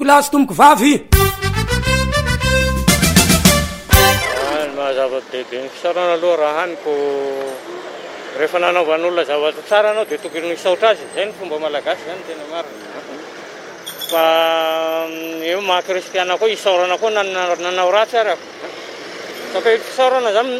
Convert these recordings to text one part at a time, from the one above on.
Lasy tomboko vavy mahazava-dehibe ny fisaorana aloha raha haniko rehefa nanaovan'olona zavatra tsara anao dia tokony misaotra azy. Izay ny fomba malagasy zany tena marina. Fa eo maha-kristiana koa isaorana koa nanao ratsy ary saka fisaorana zany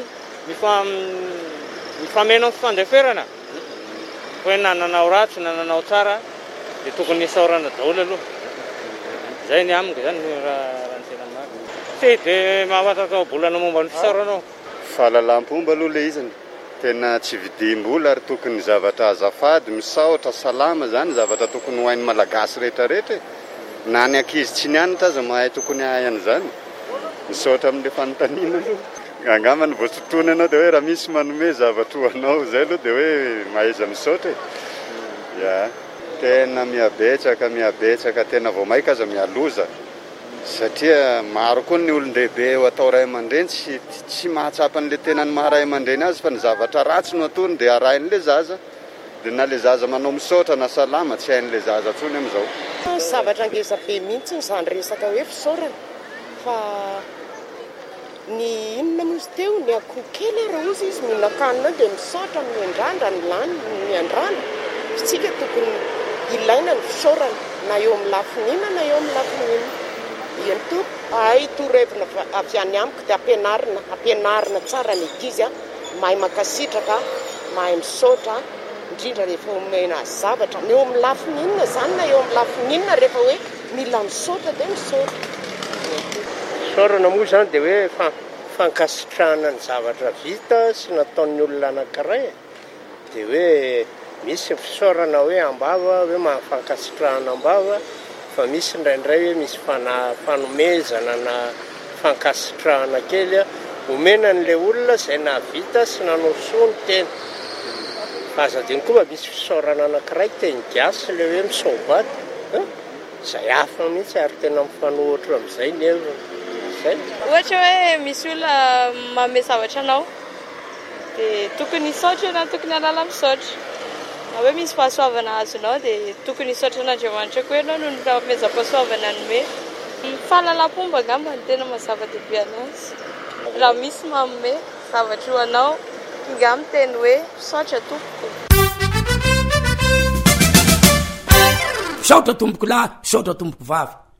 mifameno amin'ny fifandeferana. Hoe na nanao ratsy na nanao tsara dia tokony isaorana daholo aloha. Zay ny amiko zany raha ny tena marina. Tsy dia mahafantatao bolana momba ny fisaoranao. Fahalalam-pomba aloha le izany. Tena tsy vidim-bola ary tokony zavatra azafady, misaotra, salama zany zavatra tokony ho hain'ny malagasy rehetrarehetra. Na ny ankizy tsy nianatra aza mahay tokony hahay an'izany. Misaotra amin'ilay fanontaniana aloha. Angambany vao sotoina anao dia hoe raha misy manome zavatra ho anao zay aloha dia hoe mahaiza misaotra. Ya, tena mihabetsaka tena vao maika aza mialoza. Satria maro koa ny olon-dehibe eo atao ray aman-dreny tsy mahatsapa an'ilay tena ny maharay aman-dreny azy fa ny zavatra ratsy no atony dia arahin'ilay zaza. Dia na ilay zaza manao misaotra na salama tsy hain'ilay zaza tsony amin'izao. Zavatra ngeza be mihitsy izany resaka hoe fisaorana fa ny inona mozy teo ny akoho kely raha ozy izy mihinan-kanina dia misaotra miandrandra ny lany miandrandra. Fitsika tokony ilaina ny fisaorana na eo amin'ny lafinina na eo amin'ny lafinina. Iany to torevina avy any amiko dia ampianarina tsara ny ankizy mahay makasitraka, mahay misaotra indrindra rehefa omena zavatra eo amin'ny lafinina zany na eo amin'ny lafinina rehefa hoe mila misaotra dia misaotra. Fisaorana moa zany dia hoe fankasitrahana ny zavatra vita sy nataon'ny olona anankiray. Dia hoe misy fisaorana hoe ambava hoe mahafankasitrahana ambava, fa misy indraindray hoe misy fanomezana na fankasitrahana kely omena n'ilay olona izay nahavita sy nanao soa ny tena. Azadiny koa misy fisaorana anankiray teny gasy ilay hoe misaobaty. Izay hafa mihitsy ary tena mifanohitra amin'izay ny heviny. Ohatra hoe misy olona manome zavatra anao dia tokony hisaotra na tokony halala misaotra. Na hoe misy fahasoavana azonao dia tokony hisaotra n'Andriamanitra koa ianao noho ny fanomezam-pahasoavana anome. Fahalalam-pomba angamba ny tena mahazava-dehibe anazy. Raha misy manome zavatra ho anao ingamba teny hoe misaotra tompoko. Misaotra tomboko lahy, misaotra tomboko vavy.